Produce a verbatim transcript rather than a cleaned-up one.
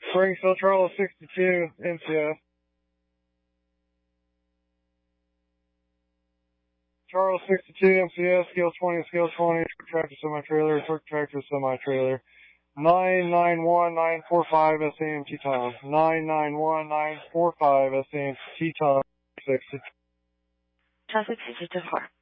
Springfield, Charles sixty-two, M C S. Charles sixty-two, M C S, scale twenty, scale twenty, truck tractor semi-trailer, truck tractor semi-trailer. nine nine one nine four five S A M Teton. nine nine one nine four five S A M Teton. six. Traffic sixty-two four.